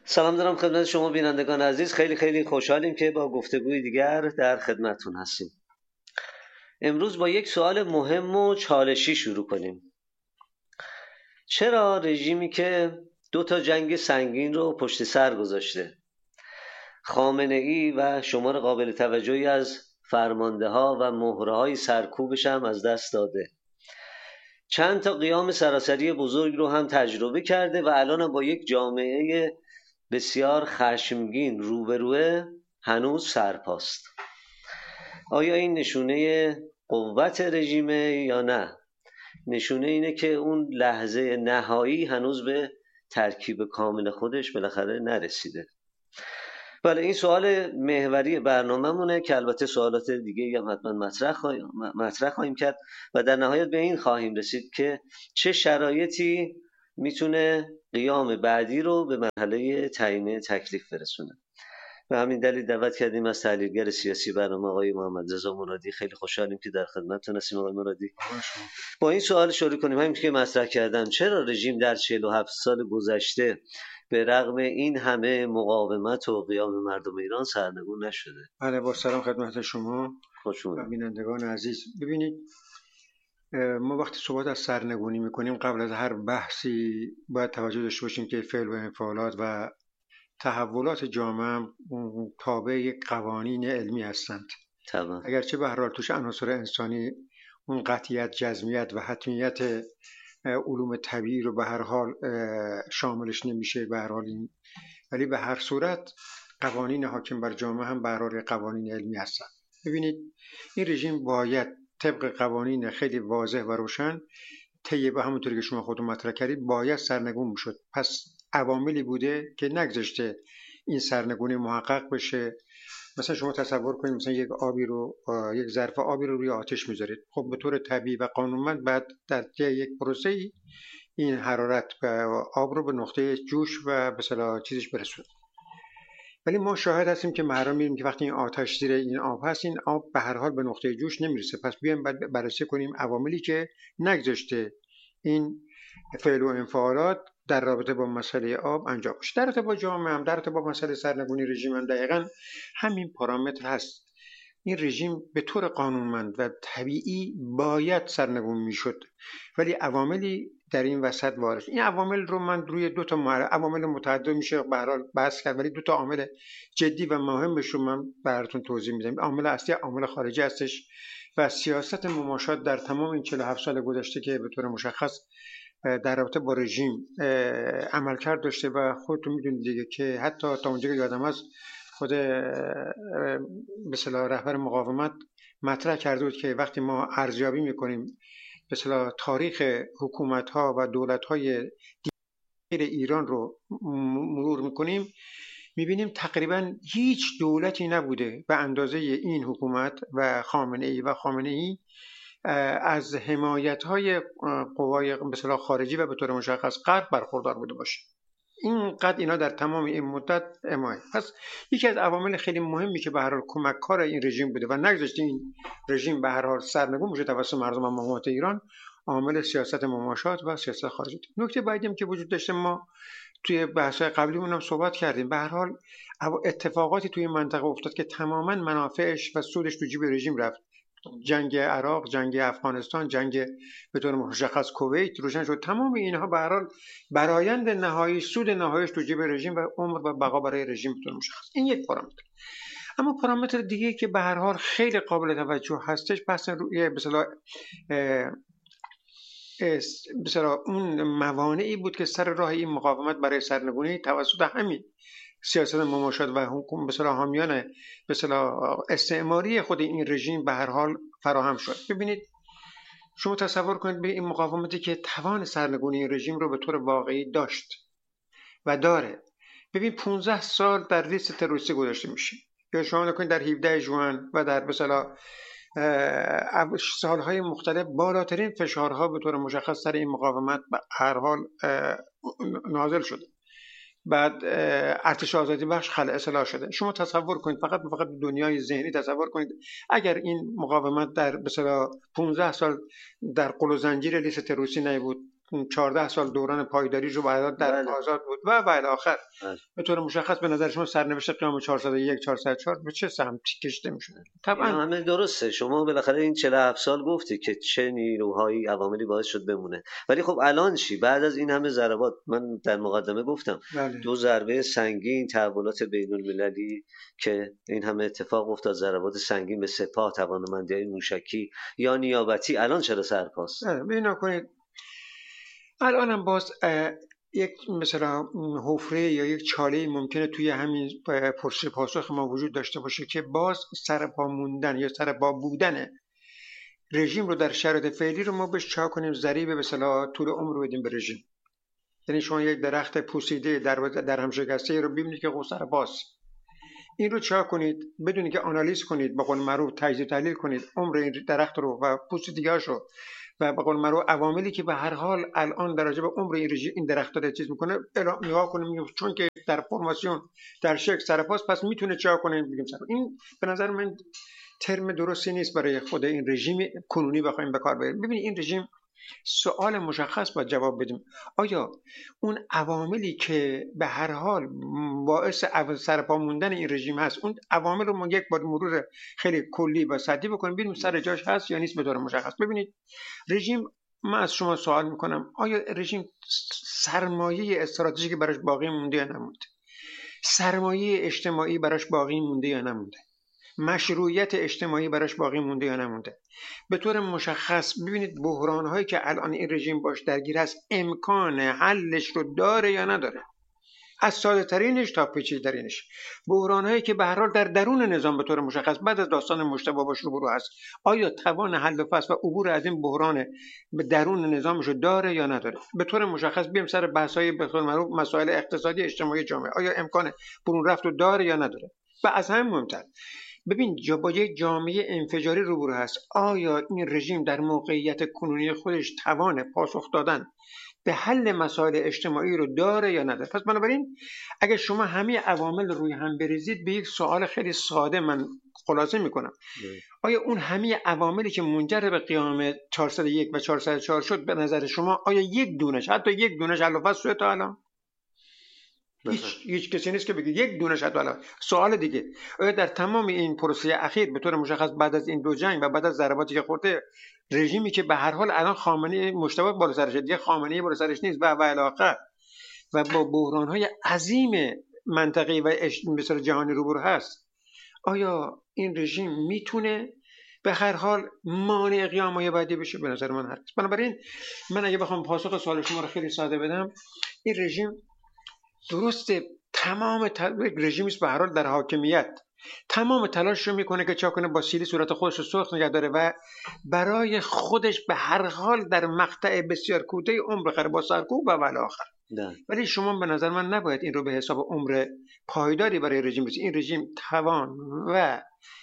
سلام دارم خدمت شما بینندگان عزیز. خیلی خوشحالیم که با گفتگوی دیگر در خدمتتون هستیم. امروز با یک سوال مهم و چالشی شروع کنیم. چرا رژیمی که 2 جنگ سنگین رو پشت سر گذاشته، خامنه‌ای و شمار قابل توجهی از فرمانده ها و مهره های سرکوبش هم از دست داده، چند تا قیام سراسری بزرگ رو هم تجربه کرده و الان با یک جامعه بسیار خشمگین روبروه، هنوز سرپاست. آیا این نشونه قوت رژیمه یا نه؟ نشونه اینه که اون لحظه نهایی هنوز به ترکیب کامل خودش بالاخره نرسیده. بله، این سوال محوری برنامه‌مونه که البته سوالات دیگه هم حتما مطرح خواهیم کرد و در نهایت به این خواهیم رسید که چه شرایطی میتونه قیام بعدی رو به مرحله تعیین تکلیف برسونه. به همین دلیل دعوت کردیم از تحلیلگر سیاسی برنامه آقای محمد رضا مرادی. خیلی خوشحالیم که در خدمتتون هستیم آقای مرادی. با این سوال شروع کنیم. همین که مطرح کردم، چرا رژیم در 47 سال گذشته به رغم این همه مقاومت و قیام مردم ایران سرنگون نشده؟ بله، با سلام خدمت شما خوش و بینندگان عزیز. ببینید، ما وقتی صحبت از سرنگونی میکنیم قبل از هر بحثی باید توجه داشته باشیم که فعل و انفعالات و تحولات جامعه تابع یک قوانین علمی هستند. طبعا. اگرچه به هر حال توش عناصر انسانی، اون قطعیت، جزمیت و حتمیت علوم طبیعی رو به هر حال شاملش نمیشه به هر حال ولی به هر صورت قوانین حاکم بر جامعه هم به هر حال قوانین علمی هستند. ببینید، این رژیم باید طبق قوانین خیلی واضح و روشن طی همونطوری که شما خودتون مطرح کردید باید سرنگون میشد. پس عواملی بوده که نگذاشته این سرنگونی محقق بشه. مثلا شما تصور کنید مثلا یک ظرف آبی رو روی آتش میذارید. خب به طور طبیعی و قانونمند بعد در طی یک پروسه‌ای این حرارت آب رو به نقطه جوش و به اصطلاح چیزش برسونه. ولی ما شاهد هستیم که محرم می‌بینیم که وقتی این آتش زیر این آب هست، این آب به هر حال به نقطه جوش نمیرسه. پس بیایم بررسی کنیم عواملی که نگذاشته این فعل و انفعالات در رابطه با مسئله آب انجام بشه. در رابطه با جامعه هم، در رابطه با مسئله سرنگونی رژیم هم دقیقاً همین پارامتر هست. این رژیم به طور قانونمند و طبیعی باید سرنگون میشد، ولی عواملی در این وسط وارد. این عوامل رو من روی دو تا عوامل متعدد میشه به هر حال بحث کرد، ولی دو تا عامل جدی و مهمش رو من براتون توضیح میدم. عامل اصلی عامل خارجی هستش و سیاست مماشات در تمام این 47 سال گذشته که به طور مشخص در رابطه با رژیم عملکرد داشته و خودتون میدونید دیگه که حتی تا اونجا که یادم هست خود به اصطلاح رهبر مقاومت مطرح کرده بود که وقتی ما ارزیابی میکنیم به اصطلاح تاریخ حکومت‌ها و دولت‌های دیگر ایران رو مرور میکنیم، میبینیم تقریبا هیچ دولتی نبوده به اندازه این حکومت و خامنه‌ای از حمایت‌های قوای به اصطلاح خارجی و به طور مشخص غرب برخوردار بوده باشه. اینقدر اینا در تمام این مدت حمایت. پس یکی از عوامل خیلی مهمی که به هر حال کمک‌کار این رژیم بوده و نگذاشته این رژیم به هر حال سرنگون بشه توسط مردم و مقامات ایران، عامل سیاست مماشات و سیاست خارجی. نکته بعدی هم که وجود داشته، ما توی بحث‌های قبلیمون هم صحبت کردیم، به هر حال اتفاقاتی توی منطقه افتاد که تماما منافعش و سودش تو جیب رژیم رفت. جنگ عراق، جنگ افغانستان، جنگ به طور مشخص کویت روشن شد. تمام اینها به هر حال برآیند نهایی، سود نهاییش تو جیب رژیم و عمر و بقا برای رژیم به طور مشخص. این یک پارامتر. اما پارامتر دیگه که به هر حال خیلی قابل توجه هستش، بحث روی به اصطلاح اون موانعی بود که سر راه این مقاومت برای سرنگونی توسط همین سیاست مماشات و حکومت به اصطلاح حامیان به اصطلاح استعماری خود این رژیم به هر حال فراهم شد. ببینید، شما تصور کنید به این مقاومتی که توان سرنگونی این رژیم رو به طور واقعی داشت و داره. ببین 15 سال در لیست تروریستی گذاشته میشه، یا شما نکنید در 17 ژوئن و در به اصطلاح سالهای مختلف بالاترین فشارها به طور مشخص سر این مقاومت به هر حال نازل شده. بعد ارتش آزادی بخش خلع اصلاح شده. شما تصور کنید، فقط دنیای ذهنی تصور کنید، اگر این مقاومت در به اصطلاح 15 سال در قل و زنجیر لیست تروریستی نبود، 14 سال دوران پایداری رو بعد در آزاد بود و الی آخر. به طور مشخص به نظر شما سرنوشت قیام 401 404 به چه سمتی کشیده میشه؟ طبعا همه درسته. شما بالاخره این 47 سال گفتی که چه نیروهایی عواملی باعث شد بمونه، ولی خب الان چی بعد از این همه ضربات؟ من در مقدمه گفتم 2 ضربه سنگین، تحولات بین المللی که این همه اتفاق افتاد، ضربات سنگین به سپاه، توانمندی‌های موشکی یا نیابتی، الان چرا سرپاس؟ ببین کنید الان هم باز یک مثلا حفره یا یک چاله ممکنه توی همین پرسش پاسخ ما وجود داشته باشه که باز سرپا موندن یا سرپا بودن رژیم رو در شرایط فعلی رو ما بهش چا کنیم ضریب به اصطلاح طول عمر بدیم به رژیم. یعنی شما یک درخت پوسیده در هم شکسته رو ببینید که سرپاس، این رو چا کنید بدونید که آنالیز کنید، به قول معروف تجزیه تحلیل کنید عمر این درخت رو و پوسیدگی‌هاشو و به قول معروف عواملی که به هر حال الان در راجع به عمر این درخت داره چیز میکنه نگاه کنیم، چون که در فرماسیون در شکل سرپاس پس میتونه چا کنه بگیم سرپاس. این به نظر من ترم درستی نیست برای خود این رژیم کنونی بخوایم به کار ببریم. ببینید این رژیم سوال مشخص باید جواب بدیم، آیا اون عواملی که به هر حال باعث سرپا موندن این رژیم هست اون عوامل رو ما یک بار مرور خیلی کلی و سطحی بکنیم ببینیم سر جاش هست یا نیست به طور مشخص. ببینید رژیم، من از شما سوال میکنم آیا رژیم سرمایه استراتژیکی براش باقی مونده یا نمونده؟ سرمایه اجتماعی براش باقی مونده یا نمونده؟ مشروعیت اجتماعی براش باقی مونده یا نمونده؟ به طور مشخص ببینید بحران‌هایی که الان این رژیم باش درگیر است امکان حلش رو داره یا نداره، از ساده ترینش تا پیچیده‌ترینش. بحران‌هایی که به هر حال در درون نظام به طور مشخص بعد از داستان مجتبی باش روبرو هست، آیا توان حل و فصل و عبور از این بحران به درون نظامش رو داره یا نداره؟ به طور مشخص بیام سر بحث‌های به طور معروف مسائل اقتصادی اجتماعی جامعه، آیا امکان برون رفت رو داره یا نداره؟ و از همه مهمتر ببین با یک جامعه انفجاری روبرو هست، آیا این رژیم در موقعیت کنونی خودش توان پاسخ دادن به حل مسائل اجتماعی رو داره یا نداره؟ پس بنابراین اگر شما همه عوامل روی هم بریزید به یک سوال خیلی ساده من خلاصه میکنم، آیا اون همه عواملی که منجر به قیام 401 و 404 شد به نظر شما آیا یک دونش حتی یک دونش حل و فصل شده تا الان؟ هیچ کسی نیست که بگه یک دونه شد. حالا سوال دیگه، آیا در تمام این پروسه اخیر به طور مشخص بعد از این 2 جنگ و بعد از ضرباتی که خورده رژیمی که به هر حال الان خامنه‌ای مجتبی بالا سرشه دیگه، خامنه‌ای بالا سرش نیست و الی آخر و با بحران‌های عظیم منطقه‌ای و مثل جهانی روبرو هست، آیا این رژیم میتونه به هر حال مانع قیام‌های بعدی بشه؟ به نظر من هست. بنابراین من اگه بخوام پاسخ سوال شما رو خیلی ساده بدم، این رژیم درسته تمام رژیمی است به هر حال در حاکمیت تمام تلاش رو میکنه که چا کنه با سیلی صورت خودش رو سرخ نگه داره و برای خودش به هر حال در مقطع بسیار کوتاه عمر بخره با سرکوب و الی آخر. ولی شما به نظر من نباید این رو به حساب عمر پایداری برای رژیم بسید. این رژیم توان و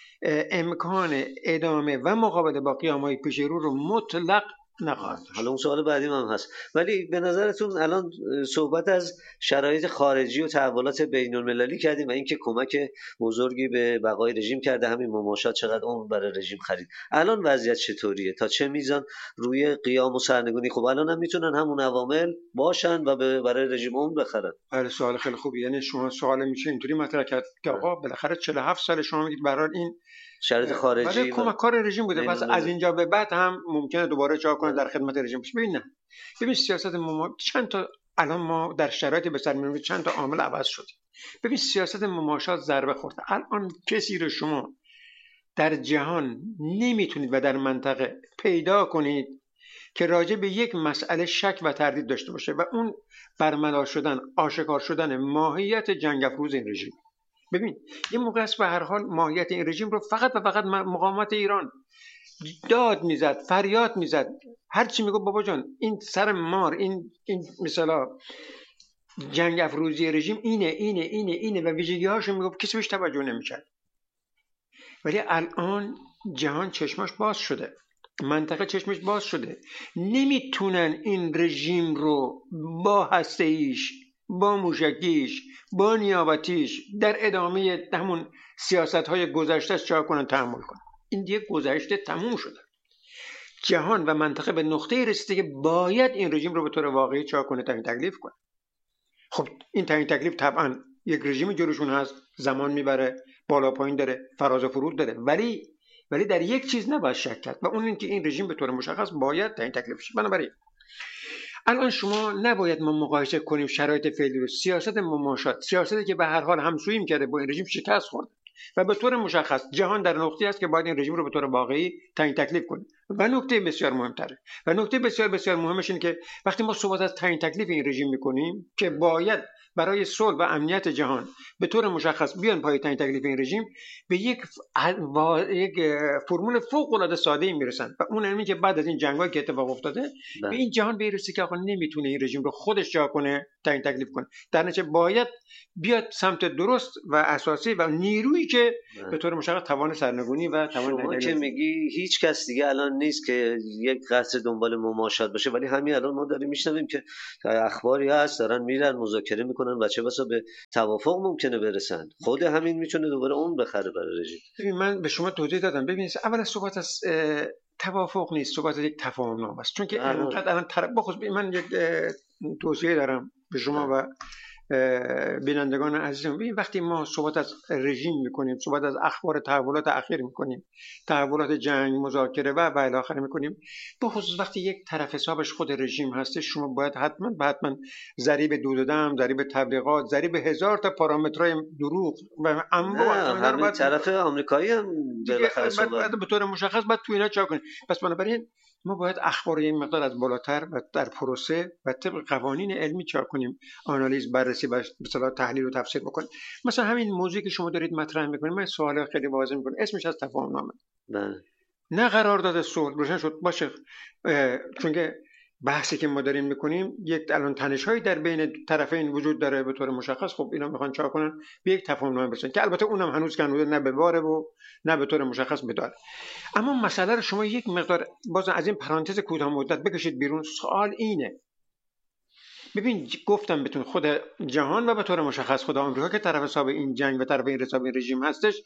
امکان ادامه و مقابله با قیام‌های پیش رو مطلق نخواهد. حالا اون سوال بعدی هم هست، ولی به نظرتون الان صحبت از شرایط خارجی و تحولات بین المللی کردیم و اینکه کمک بزرگی به بقای رژیم کرده، همین مماشات چقدر عمر برای رژیم خرید، الان وضعیت چطوریه؟ تا چه میزان روی قیام و سرنگونی خب الان هم میتونن همون عوامل باشن و برای رژیم عمر بخرن؟ بله سوال خیلی خوبی. یعنی شما سوال میشه اینطوری مطرح کرد که آقا بالاخره 47 سال شما میگید برای این شرایط خارجی کمک کار رژیم بوده، پس از اینجا به بعد هم ممکنه دوباره چا کنه در خدمت رژیم بشه. ببین سیاست چند تا الان ما در شرایط به سر میبریم چند تا عامل عوض شده. ببین سیاست مماشات ضربه خورده. الان کسی رو شما در جهان نمیتونید و در منطقه پیدا کنید که راجع به یک مسئله شک و تردید داشته باشه و اون برملا شدن، آشکار شدن ماهیت جنگ افروز این رژیم. ببین یه موقع است به هر حال ماهیت این رژیم رو فقط و فقط مقاومت ایران داد میزد، فریاد میزد، هر چی میگه بابا جان این سر مار، این مثلا جنگ افروزی رژیم اینه و ویژگی‌هاشو میگه، کسی بهش توجه نمیکرد. ولی الان جهان چشماش باز شده، منطقه چشمش باز شده، نمیتونن این رژیم رو با هسته‌ایش، با موشکیش، با نیابتیش در ادامه همون سیاست‌های گذشته‌اش چا کنن، تحمل کنن. این دیگه گذشته تموم شده. جهان و منطقه به نقطه رسیده که باید این رژیم رو به طور واقعی چاق کنه، تعیین تکلیف کنه. خب این تعیین تکلیف طبعا یک رژیم جلوشون هست، زمان میبره، بالا پایین داره، فراز و فرود داره، ولی در یک چیز نباید شک کرد و اون اینکه این رژیم به طور مشخص باید تعیین تکلیف شه. بنابراین الان شما نباید ما مقایسه کنیم شرایط فعلی رو. سیاست مماشات، سیاستی که به هر حال همسویی کرده با این رژیم، شکست خورد و به طور مشخص جهان در نقطه‌ای است که باید این رژیم رو به طور واقعی تعیین تکلیف کنه. و نکته بسیار مهمتره و نکته بسیار بسیار مهمش اینه که وقتی ما صحبت از تعیین تکلیف این رژیم میکنیم که باید برای صلح و امنیت جهان به طور مشخص بیان پای تعیین تکلیف این رژیم، به یک فرمول فوق العاده ساده میرسن و اون اینه که بعد از این جنگایی که اتفاق افتاده به این جهان برسه که آقا نمیتونه این رژیم رو خودش جا کنه، تعیین تکلیف کنه، در نتیجه باید بیاد سمت درست و اساسی و نیرویی که به طور مشخص توان سرنگونی و توان شما که میگی هیچ کس دیگه الان نیست که یک قصر دنبال مماشات باشه، ولی همین الان ما داریم میشنویم که اخباری هست دارن میرن مذاکره میکنن و چه بسا به توافق ممکنه برسن. خود همین میتونه دوباره اون بخره برای رژیم. ببین من به شما توضیح دادم. ببینید اولا صحبت از توافق نیست، صحبت از یک تفاهم نامه است، چون که اینقدر الان بخصوص من یک توصیه دارم به شما و بینندگان عزیزم. ببین وقتی ما صحبت از رژیم میکنیم، صحبت از اخبار تحولات اخیر میکنیم، تحولات جنگ، مذاکره و الی آخر میکنیم، به خصوص وقتی یک طرف حسابش خود رژیم هست، شما باید حتما ضریب دود دم، ضریب تبلیغات، ضریب هزار تا پارامترهای دروغ و انواع همین طرف آمریکایی هم بالاخره باید به طور مشخص باید تو اینا چا کنیم. پس بنابراین ما باید اخبار این مقدار از بالاتر و در پروسه و طبق قوانین علمی چاپ کنیم، آنالیز، بررسی و به اصطلاح تحلیل و تفسیر بکنیم. مثلا همین موضوعی که شما دارید مطرح میکنید، من سوال خیلی واضح میکنم، اسمش از تفاهم نامه، نه قرارداد صلح. روشن شد باشه، چون که بحثی که ما داریم میکنیم یک الان تنش‌هایی در بین طرفین وجود داره به طور مشخص. خب اینا میخوان چا کنن به یک تفاهم نامه برسن که البته اونم هنوز کنوده نه به باره و نه به طور مشخص بداره. اما مسئله رو شما یک مقدار باز از این پرانتز کوتاه مدت بکشید بیرون. سوال اینه، ببین گفتم بهتون خود جهان و به طور مشخص خود آمریکا که طرف حساب این جنگ و طرف این حساب این رژیم هستش،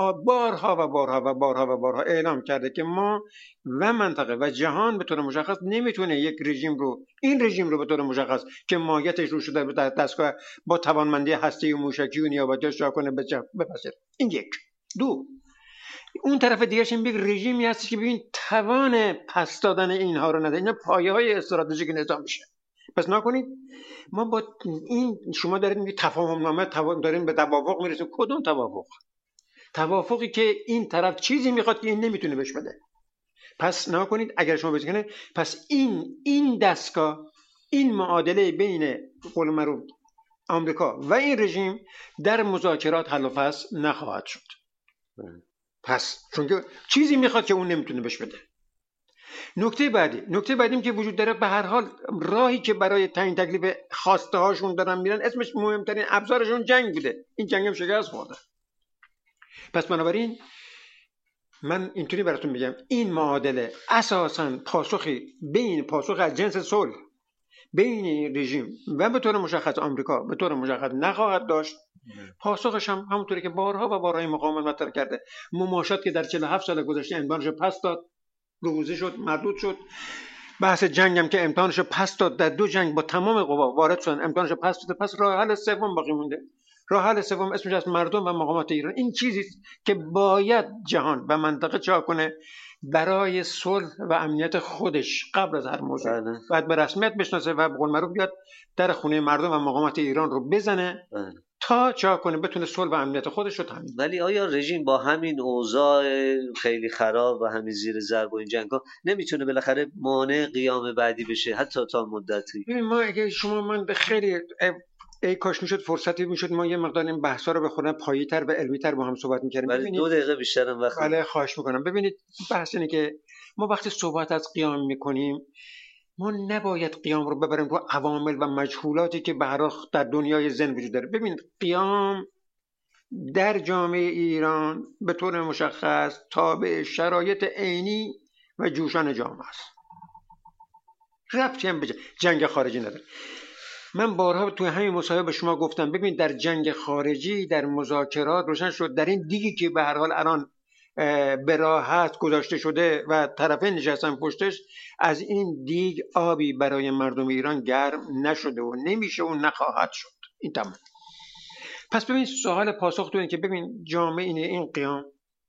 بارها اعلام کرده که ما و منطقه و جهان به طور مشخص نمیتونه یک رژیم رو، این رژیم رو به طور مشخص که ماهیتش رو شده به دستگاه با توانمندی هستی و موشکی و نیابتی جا کنه بپذیره. این یک. دو، اون طرف دیگه‌ش این رژیمی هست که ببین توان پس دادن اینها رو نداره. اینا پایه‌های استراتژیک نظام میشه. پس نکنید ما با این شما دارید میگید تفاهم نامه داریم به توافق میرسیم. کدوم توافق؟ توافقی که این طرف چیزی میخواد که این نمیتونه بهش بده. پس نکنید اگر شما بگید پس این دستگاه، این معادله بین قول معروف آمریکا و این رژیم در مذاکرات حل و فصل نخواهد شد. پس چون که چیزی میخواد که اون نمیتونه بهش بده. نکته بعدی که وجود داره، به هر حال راهی که برای تعیین تکلیف خواسته هاشون دارن میرن، اسمش مهمترین ابزارشون جنگ بوده. این جنگ هم شکست خورده. پس بنابراین من اینطوری براتون میگم این معادله اساساً پاسخ از جنس صلح بین رژیم و به طور مشخص آمریکا به طور مشخص نخواهد داشت. پاسخش هم همونطوری که بارها مقاومت مطرح کرده، مماشات که در 47 سال گذشته امکانش پس داد، روزی شد، مردود شد. بحث جنگ هم که امتحانش پس داد، در 2 جنگ با تمام قوا وارد شدن، امتحانش پس داد. پس راه حل سوم باقی مونده. راه حل سوم اسمش از مردم و مقامات ایران. این چیزی است که باید جهان و منطقه چا کنه برای صلح و امنیت خودش قبل از هر موضوع باید به رسمیت بشناسه و به قول معروف بیاد در خونه مردم و مقامات ایران رو بزنه تا چا کنه بتونه صلح و امنیت خودش رو تامین. ولی آیا رژیم با همین اوضاع خیلی خراب و همین زیر ضرب و این جنگ‌ها نمیتونه بالاخره مانع قیام بعدی بشه حتی تا مدتی؟ ببین ما اگه شما من به خیلی ای کاش میشد فرصتی میشد ما یه مقدار این بحثا رو به خودم پایه‌تر و علمی‌تر با هم صحبت می‌کردیم. ولی 2 دقیقه بیشتر هم وقت. بله خواهش می‌کنم. ببینید بحث اینه که ما وقتی صحبت از قیام می‌کنیم ما نباید قیام رو ببریم رو عوامل و مجهولاتی که به هر حال در دنیای ذهن وجود داره. ببینید قیام در جامعه ایران به طور مشخص تابع شرایط عینی و جوشان جامعه است. ربطی هم به جنگ خارجی نداره. من بارها توی همین مصاحبه به شما گفتم ببین در جنگ خارجی، در مذاکرات روشن شد، در این دیگی که به هر حال الان به راحت گذاشته شده و طرفین نشستن پشتش، از این دیگ آبی برای مردم ایران گرم نشده و نمیشه و نخواهد شد. این تمام. پس ببین سوال پاسخ تو اینه که ببین جامعه این قیام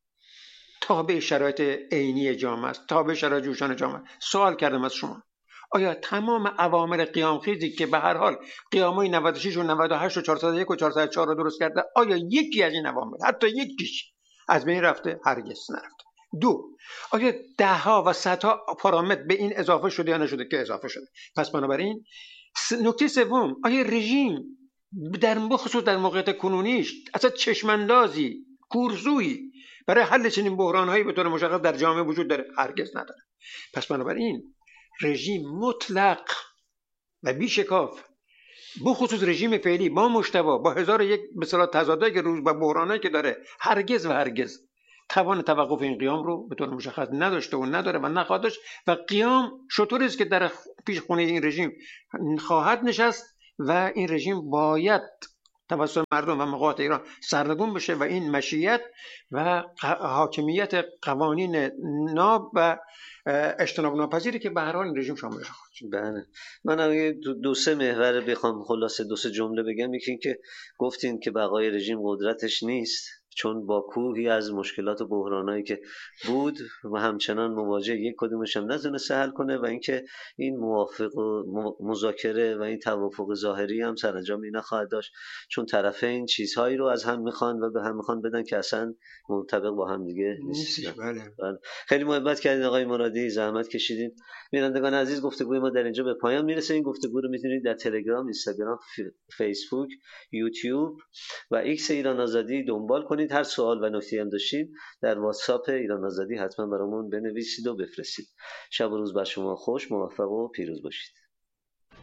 تابع شرایط عینی جامعه است، تابع شرایط جوشان جامعه. سوال کردم از شما، آیا تمام عوامل قیام خیزی که به هر حال قیامای 96 و 98 و 401 و 404 رو درست کرده، آیا یکی از این عوامل، حتی یکیش از بین رفته؟ هرگز نرفته. دو، آیا دهها و صدها پارامتر به این اضافه شده یا نشده؟ که اضافه شده. پس بنابراین نکته سوم، آیا رژیم در بخصوص در موقعیت کنونیش اصلا چشماندازی، کورسویی برای حل چنین بحران‌هایی به طور مشخص در جامعه وجود داره؟ هرگز نداره. پس بنابراین رژیم مطلق و بیشکاف، بخصوص رژیم فعلی با مجتبی، با 1001 به اصطلاح تضادایی که روز و بحرانایی که داره، هرگز و هرگز توان توقف این قیام رو به طور مشخص نداشته و نداره و نخواهد داشت. و قیام شطوری است که در پیش خونه این رژیم خواهد نشست و این رژیم باید توسط مردم و مقاطع ایران سرنگون بشه و این مشیت و حاکمیت قوانین ناب و اجتناب ناپذیری که به هر حال این رژیم شاملش خواهد شد. بله، من اگه دو سه محور بخوام خلاصه دو سه جمله بگم، یکی این که گفتین که بقای رژیم قدرتش نیست، چون با کوهی از مشکلات و بحرانایی که بود و همچنان مواجه، یک کدومش هم نتونسته حل کنه، و اینکه این موافق و مذاکره و این توافق ظاهری هم سرانجامی نخواهد داشت، چون طرفین چیزهایی رو از هم میخوان و به هم میخوان بدن که اصلا منطبق با هم دیگه نیست. بله. خیلی محبت کردین آقای مرادی، زحمت کشیدین. بینندگان عزیز، گفتگوی ما در اینجا به پایان میرسه. این گفتگو رو میتونید در تلگرام، اینستاگرام، فیسبوک، یوتیوب و ایکس ایران آزادی دنبال کنید. هر سوال و نکته‌ای هم داشتید در واتساپ ایران آزادی حتما برامون بنویسید و بفرستید. شب و روز بر شما خوش، موفق و پیروز باشید.